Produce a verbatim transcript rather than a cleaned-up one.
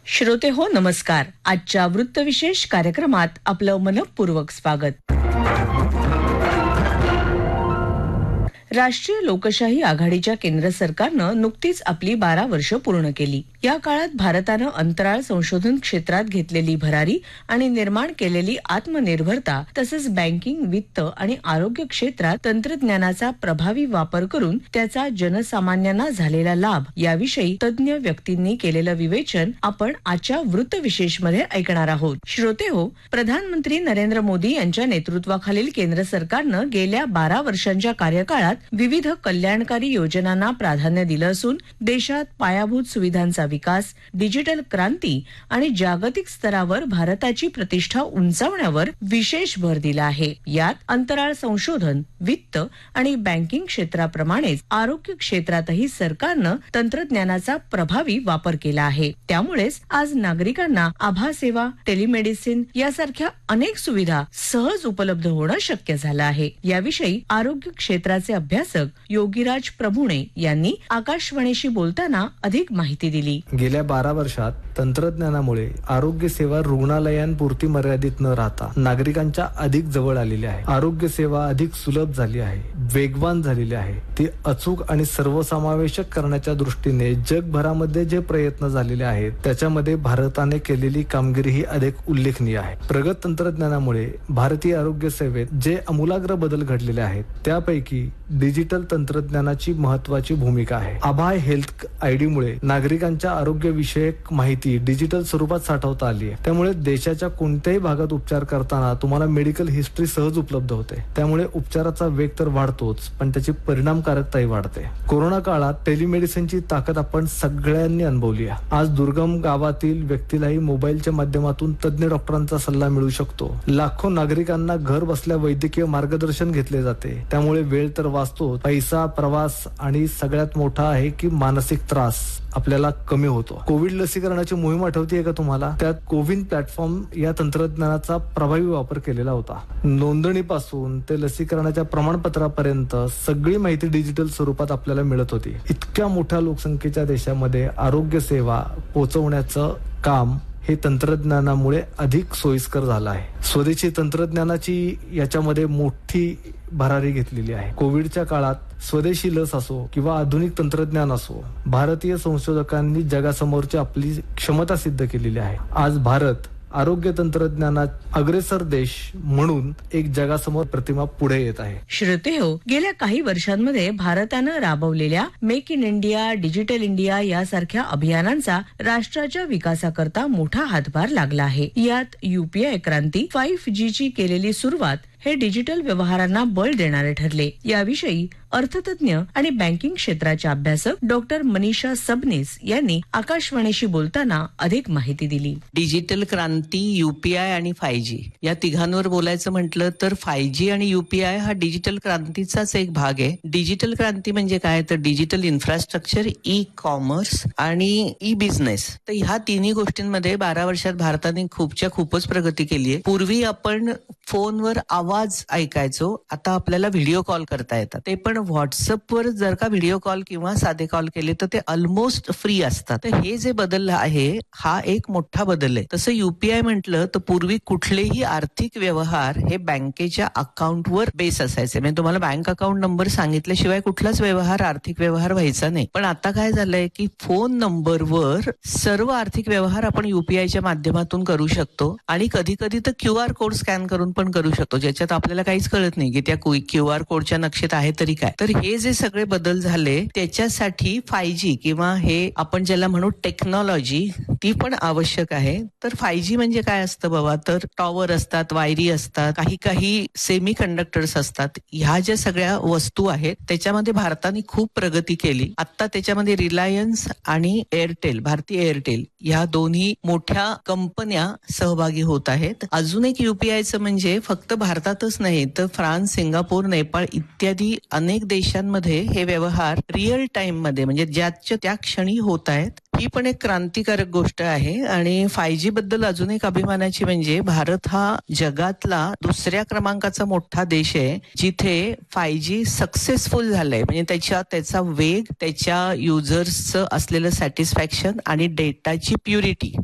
श्रोते हो नमस्कार. आजच्या वृत्तविशेष कार्यक्रमात आपलं मनपूर्वक स्वागत. राष्ट्रीय लोकशाही आघाडीच्या केंद्र सरकारनं नुकतीच आपली बारा वर्ष पूर्ण केली. या काळात भारतानं अंतराळ संशोधन क्षेत्रात घेतलेली भरारी आणि निर्माण केलेली आत्मनिर्भरता तसंच बँकिंग, वित्त आणि आरोग्य क्षेत्रात तंत्रज्ञानाचा प्रभावी वापर करून त्याचा जनसामान्यांना झालेला लाभ याविषयी तज्ञ व्यक्तींनी केलेलं विवेचन आपण आजच्या वृत्तविशेषमध्ये ऐकणार आहोत. श्रोते हो, प्रधानमंत्री नरेंद्र मोदी यांच्या नेतृत्वाखालील केंद्र सरकारनं गेल्या बारा वर्षांच्या कार्यकाळात विविध कल्याणकारी योजनांना प्राधान्य दिलं असून देशात पायाभूत सुविधांचा विकास, डिजिटल क्रांती आणि जागतिक स्तरावर भारताची प्रतिष्ठा उंचावण्यावर विशेष भर दिला आहे. यात अंतराळ संशोधन, वित्त आणि बँकिंग क्षेत्राप्रमाणेच आरोग्य क्षेत्रातही सरकारनं तंत्रज्ञानाचा प्रभावी वापर केला आहे. त्यामुळेच आज नागरिकांना आभा सेवा, टेलिमेडिसिन यासारख्या अनेक सुविधा सहज उपलब्ध होणं शक्य झालं आहे. याविषयी आरोग्य क्षेत्राचे अभ्यासक योगीराज प्रभुणे यांनी आकाशवाणीशी बोलताना अधिक माहिती दिली. गेल्या बारा वर्षात तंत्रज्ञानामुळे आरोग्य सेवा रुग्णालयांपुरती मर्यादित न राहता नागरिकांच्या अधिक जवळ आलेली आहे. आरोग्य सेवा अधिक सुलभ झाली आहे, वेगवान झालेली आहे. ती अचूक आणि सर्वसमावेशक करण्याच्या दृष्टीने जगभरामध्ये जे प्रयत्न झालेले आहेत त्याच्यामध्ये भारताने केलेली कामगिरी ही अधिक उल्लेखनीय आहे. प्रगत तंत्रज्ञानामुळे भारतीय आरोग्य सेवेत जे आमूलाग्र बदल घडलेले आहेत त्यापैकी डिजिटल तंत्रज्ञानाची महत्वाची भूमिका आहे. आभा हेल्थ आयडी मुळे नागरिकांच्या आरोग्य विषयक माहिती डिजिटल स्वरूपात साठवता आली आहे. त्यामुळे देशाच्या कोणत्याही भागात उपचार करताना तुम्हाला मेडिकल हिस्ट्री सहज उपलब्ध होते. त्यामुळे उपचाराचा वेग तर वाढतोच, पण त्याची परिणामकारकताही वाढते. कोरोना काळात टेलिमेडिसिनची ताकद आपण सगळ्यांनी अनुभवली आहे. आज दुर्गम गावातील व्यक्तीलाही मोबाईलच्या माध्यमातून तज्ञ डॉक्टरांचा सल्ला मिळू शकतो. लाखो नागरिकांना घर बसल्या वैद्यकीय मार्गदर्शन घेतले जाते. त्यामुळे वेळ तर वाचतो, पैसा, प्रवास आणि सगळ्यात मोठा आहे की मानसिक त्रास आपल्याला कमी होतो. कोविड लसीकरणाची मोहीम आठवतीये का तुम्हाला? त्यात कोविन प्लॅटफॉर्म या तंत्रज्ञानाचा प्रभावी वापर केलेला होता. नोंदणीपासून ते लसीकरणाच्या प्रमाणपत्रापर्यंत सगळी माहिती डिजिटल स्वरूपात आपल्याला मिळत होती. इतक्या मोठ्या लोकसंख्येच्या देशामध्ये आरोग्य सेवा पोहोचवण्याचं काम हे तंत्रज्ञानामुळे अधिक सोयीस्कर झालं आहे. स्वदेशी तंत्रज्ञानाची याच्यामध्ये मोठी भरारी घेतलेली आहे. कोविडच्या काळात स्वदेशी लस असो किंवा आधुनिक तंत्रज्ञान असो, भारतीय संशोधकांनी जगासमोरची आपली क्षमता सिद्ध केलेली आहे. आज भारत आरोग्य तंत्रज्ञानात अग्रेसर देश म्हणून एक जगासमोर प्रतिमा पुढे येत आहे. श्रोते हो, गेल्या काही वर्षांमध्ये भारतानं राबवलेल्या make in India, digital India यासारख्या अभियानांचा राष्ट्राच्या विकासाकरता मोठा हातभार लागला आहे. यात युपीआय क्रांती, फाईव्ह जी ची केलेली सुरुवात हे डिजिटल व्यवहारांना बळ देणारे ठरले. याविषयी अर्थतज्ञ आणि बँकिंग क्षेत्राच्या अभ्यासक डॉक्टर मनीषा सबनीस यांनी आकाशवाणीशी बोलताना अधिक माहिती दिली. डिजिटल क्रांती, युपीआय आणि फाय जी या तिघांवर बोलायचं म्हटलं तर फाय जी आणि युपीआय हा डिजिटल क्रांतीचाच एक भाग आहे. डिजिटल क्रांती म्हणजे काय तर डिजिटल इन्फ्रास्ट्रक्चर, ई कॉमर्स आणि ई बिझनेस. तर ह्या तिन्ही गोष्टींमध्ये बारा वर्षात भारताने खूपच्या खूपच प्रगती केली आहे. पूर्वी आपण फोनवर आवाज ऐकायचो, आता आपल्याला व्हिडिओ कॉल करता येतात. ते पण व्हॉट्सअपवर जर का व्हिडिओ कॉल किंवा साधे कॉल केले तर ते ऑलमोस्ट फ्री असतात. तर हे जे बदल आहे हा एक मोठा बदल आहे. तसं युपीआय म्हटलं तर पूर्वी कुठलेही आर्थिक व्यवहार हे बँकेच्या अकाउंटवर बेस असायचे. म्हणजे तुम्हाला बँक अकाउंट नंबर सांगितल्याशिवाय कुठलाच व्यवहार, आर्थिक व्यवहार व्हायचा नाही. पण आता काय झालंय की फोन नंबरवर सर्व आर्थिक व्यवहार आपण युपीआयच्या माध्यमातून करू शकतो आणि कधी कधी तर क्यू आर कोड स्कॅन करून पण करू शकतो, ज्याच्यात आपल्याला काहीच कळत नाही की त्या क्यू आर कोडच्या नक्षेत आहे तरी काय. तर हे जे सगळे बदल झाले त्याच्यासाठी फाय जी किंवा हे आपण ज्याला म्हणू टेक्नॉलॉजी ती पण आवश्यक आहे. तर फाय जी म्हणजे काय असतं बाबा, तर टॉवर असतात, वायरी असतात, काही काही सेमी कंडक्टर्स असतात. ह्या ज्या सगळ्या वस्तू आहेत त्याच्यामध्ये भारताने खूप प्रगती केली. आता त्याच्यामध्ये रिलायन्स आणि एअरटेल, भारतीय एअरटेल ह्या दोन्ही मोठ्या कंपन्या सहभागी होत आहेत. अजून एक युपीआयचं म्हणजे फक्त भारतातच नाही तर फ्रान्स, सिंगापूर, नेपाळ इत्यादी अनेक देशांमध्ये हे व्यवहार रिअल टाइम मध्ये म्हणजे ज्याच्या त्या क्षणी होत आहेत. ही पण एक क्रांतिकारक गोष्ट आहे. आणि फाय जी बद्दल अजून एक अभिमानाची म्हणजे भारत हा जगातला दुसऱ्या क्रमांकाचा मोठा देश आहे जिथे फाय जी सक्सेसफुल झालंय. म्हणजे त्याच्या त्याचा वेग, त्याच्या युजर्सचं असलेलं सॅटिस्फॅक्शन आणि डेटाची प्युरिटी